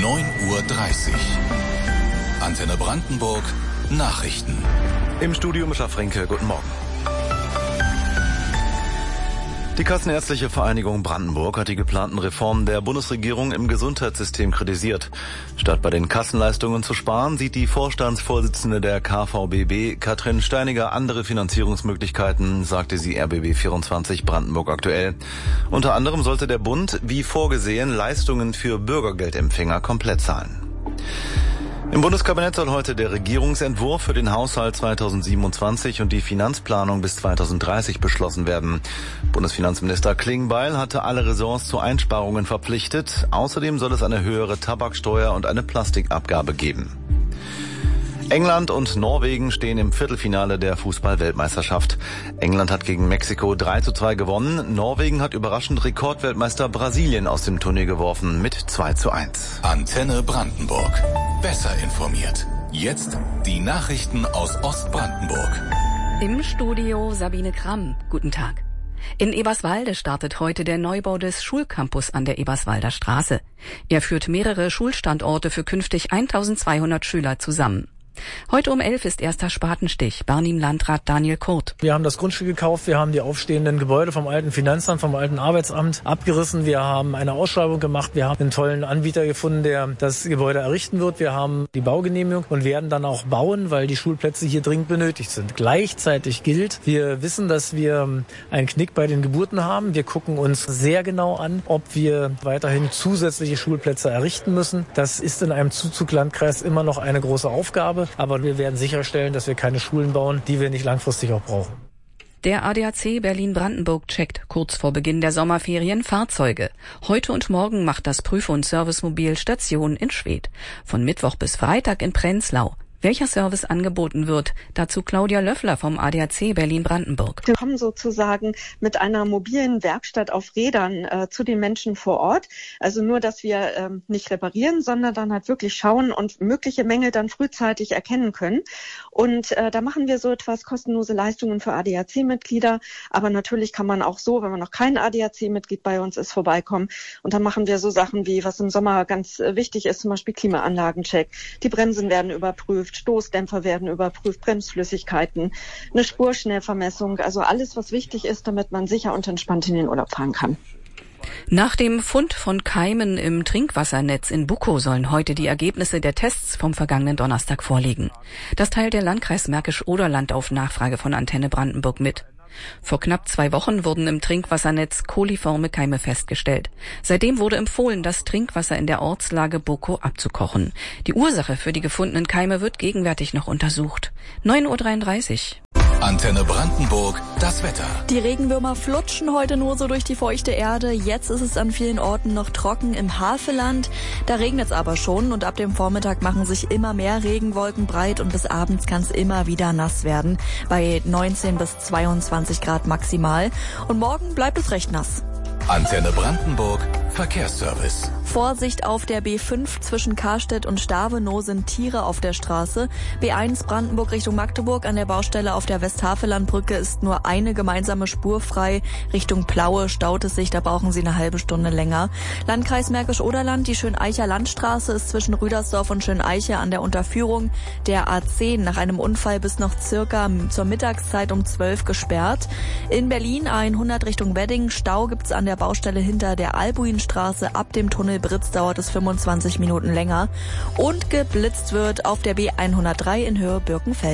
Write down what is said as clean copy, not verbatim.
9:30 Uhr. Antenne Brandenburg Nachrichten. Im Studio Mischa Frenke, guten Morgen. Die Kassenärztliche Vereinigung Brandenburg hat die geplanten Reformen der Bundesregierung im Gesundheitssystem kritisiert. Statt bei den Kassenleistungen zu sparen, sieht die Vorstandsvorsitzende der KVBB, Katrin Steiniger, andere Finanzierungsmöglichkeiten, sagte sie RBB24 Brandenburg aktuell. Unter anderem sollte der Bund, wie vorgesehen, Leistungen für Bürgergeldempfänger komplett zahlen. Im Bundeskabinett soll heute der Regierungsentwurf für den Haushalt 2027 und die Finanzplanung bis 2030 beschlossen werden. Bundesfinanzminister Klingbeil hatte alle Ressorts zu Einsparungen verpflichtet. Außerdem soll es eine höhere Tabaksteuer und eine Plastikabgabe geben. England und Norwegen stehen im Viertelfinale der Fußball-Weltmeisterschaft. England hat gegen Mexiko 3:2 gewonnen. Norwegen hat überraschend Rekordweltmeister Brasilien aus dem Turnier geworfen mit 2:1. Antenne Brandenburg. Besser informiert. Jetzt die Nachrichten aus Ostbrandenburg. Im Studio Sabine Kramm. Guten Tag. In Eberswalde startet heute der Neubau des Schulcampus an der Eberswalder Straße. Er führt mehrere Schulstandorte für künftig 1200 Schüler zusammen. Heute um 11 ist erster Spatenstich. Barnim-Landrat Daniel Kurt. Wir haben das Grundstück gekauft, wir haben die aufstehenden Gebäude vom alten Finanzamt, vom alten Arbeitsamt abgerissen. Wir haben eine Ausschreibung gemacht, wir haben einen tollen Anbieter gefunden, der das Gebäude errichten wird. Wir haben die Baugenehmigung und werden dann auch bauen, weil die Schulplätze hier dringend benötigt sind. Gleichzeitig gilt, wir wissen, dass wir einen Knick bei den Geburten haben. Wir gucken uns sehr genau an, ob wir weiterhin zusätzliche Schulplätze errichten müssen. Das ist in einem Zuzuglandkreis immer noch eine große Aufgabe. Aber wir werden sicherstellen, dass wir keine Schulen bauen, die wir nicht langfristig auch brauchen. Der ADAC Berlin-Brandenburg checkt kurz vor Beginn der Sommerferien Fahrzeuge. Heute und morgen macht das Prüf- und Servicemobil Station in Schwedt. Von Mittwoch bis Freitag in Prenzlau. Welcher Service angeboten wird, dazu Claudia Löffler vom ADAC Berlin-Brandenburg. Wir kommen sozusagen mit einer mobilen Werkstatt auf Rädern zu den Menschen vor Ort. Also nur, dass wir nicht reparieren, sondern dann halt wirklich schauen und mögliche Mängel dann frühzeitig erkennen können. Und da machen wir so etwas kostenlose Leistungen für ADAC-Mitglieder. Aber natürlich kann man auch so, wenn man noch kein ADAC-Mitglied bei uns ist, vorbeikommen. Und dann machen wir so Sachen wie, was im Sommer ganz wichtig ist, zum Beispiel Klimaanlagencheck. Die Bremsen werden überprüft. Stoßdämpfer werden überprüft, Bremsflüssigkeiten, eine Spurschnellvermessung, also alles, was wichtig ist, damit man sicher und entspannt in den Urlaub fahren kann. Nach dem Fund von Keimen im Trinkwassernetz in Bukow sollen heute die Ergebnisse der Tests vom vergangenen Donnerstag vorliegen. Das teilt der Landkreis Märkisch-Oderland auf Nachfrage von Antenne Brandenburg mit. Vor knapp 2 Wochen wurden im Trinkwassernetz koliforme Keime festgestellt. Seitdem wurde empfohlen, das Trinkwasser in der Ortslage Bukow abzukochen. Die Ursache für die gefundenen Keime wird gegenwärtig noch untersucht. 9:33 Uhr. Antenne Brandenburg, das Wetter. Die Regenwürmer flutschen heute nur so durch die feuchte Erde. Jetzt ist es an vielen Orten noch trocken im Havelland. Da regnet es aber schon und ab dem Vormittag machen sich immer mehr Regenwolken breit und bis abends kann es immer wieder nass werden. Bei 19 bis 22 Grad maximal. Und morgen bleibt es recht nass. Antenne Brandenburg, Verkehrsservice. Vorsicht auf der B5 zwischen Karstedt und Stavenow sind Tiere auf der Straße. B1 Brandenburg Richtung Magdeburg an der Baustelle auf der Westhavelandbrücke ist nur eine gemeinsame Spur frei. Richtung Plaue staut es sich, da brauchen Sie eine halbe Stunde länger. Landkreis Märkisch-Oderland, die Schöneicher Landstraße ist zwischen Rüdersdorf und Schöneiche an der Unterführung der A10 nach einem Unfall bis noch circa zur Mittagszeit um 12 gesperrt. In Berlin A100 Richtung Wedding, Stau gibt's an der Baustelle hinter der Albuinstraße. Ab dem Tunnel Britz dauert es 25 Minuten länger. Und geblitzt wird auf der B103 in Höhe Birkenfeld.